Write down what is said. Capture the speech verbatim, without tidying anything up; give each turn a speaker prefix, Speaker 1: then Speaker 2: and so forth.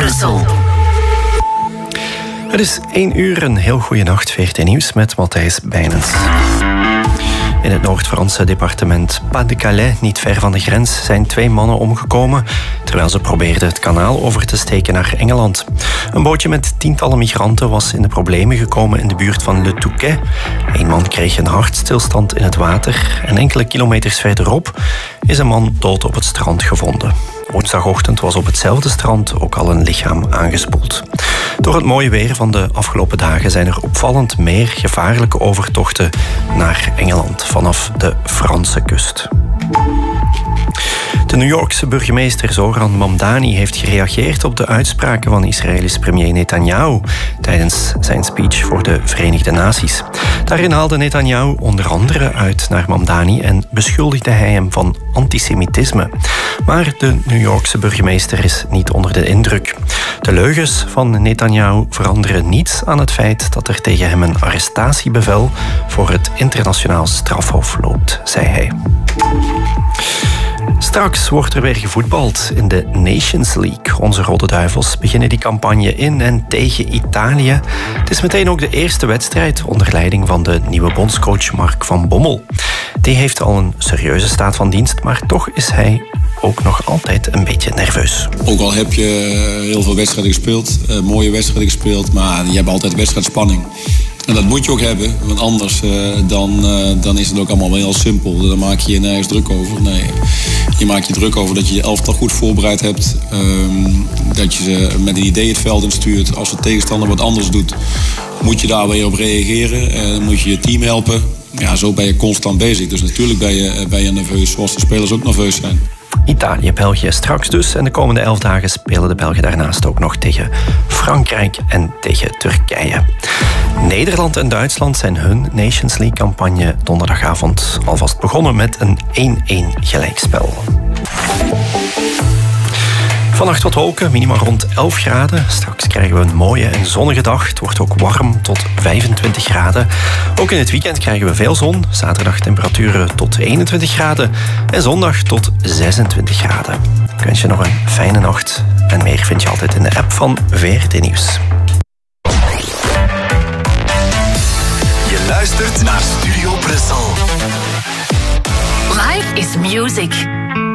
Speaker 1: Brussel.
Speaker 2: Het is één uur, een heel goede nacht. V R T Nieuws met Matthijs Bijnens. In het Noord-Franse departement Pas-de-Calais, niet ver van de grens, zijn twee mannen omgekomen terwijl ze probeerden het kanaal over te steken naar Engeland. Een bootje met tientallen migranten was in de problemen gekomen in de buurt van Le Touquet. Eén man kreeg een hartstilstand in het water en enkele kilometers verderop is een man dood op het strand gevonden. Woensdagochtend was op hetzelfde strand ook al een lichaam aangespoeld. Door het mooie weer van de afgelopen dagen zijn er opvallend meer gevaarlijke overtochten naar Engeland vanaf de Franse kust. De New Yorkse burgemeester Zohran Mamdani heeft gereageerd op de uitspraken van Israëlisch premier Netanyahu tijdens zijn speech voor de Verenigde Naties. Daarin haalde Netanyahu onder andere uit naar Mamdani en beschuldigde hij hem van antisemitisme. Maar de New Yorkse burgemeester is niet onder de indruk. De leugens van Netanyahu veranderen niets aan het feit dat er tegen hem een arrestatiebevel voor het internationaal strafhof loopt, zei hij. Straks wordt er weer gevoetbald in de Nations League. Onze Rode Duivels beginnen die campagne in en tegen Italië. Het is meteen ook de eerste wedstrijd onder leiding van de nieuwe bondscoach Mark van Bommel. Die heeft al een serieuze staat van dienst, maar toch is hij ook nog altijd een beetje nerveus.
Speaker 3: Ook al heb je heel veel wedstrijden gespeeld, uh, mooie wedstrijden gespeeld, maar je hebt altijd wedstrijdspanning. En dat moet je ook hebben, want anders uh, dan, uh, dan is het ook allemaal wel heel simpel. Dan maak je je nergens druk over. Nee, je maakt je druk over dat je je elftal goed voorbereid hebt. Um, dat je ze met een idee het veld instuurt. Als de tegenstander wat anders doet, moet je daar weer op reageren. En dan moet je je team helpen. Ja, zo ben je constant bezig. Dus natuurlijk ben je, ben je nerveus, zoals de spelers ook nerveus zijn.
Speaker 2: Italië, België straks dus. En de komende elf dagen spelen de Belgen daarnaast ook nog tegen Frankrijk en tegen Turkije. Nederland en Duitsland zijn hun Nations League-campagne donderdagavond alvast begonnen met een één-één gelijkspel. Vannacht wat wolken, minimaal rond elf graden. Straks krijgen we een mooie en zonnige dag. Het wordt ook warm tot vijfentwintig graden. Ook in het weekend krijgen we veel zon. Zaterdag temperaturen tot eenentwintig graden. En zondag tot zesentwintig graden. Ik wens je nog een fijne nacht. En meer vind je altijd in de app van V R T Nieuws.
Speaker 1: Je luistert naar Studio Brussel. Life is music.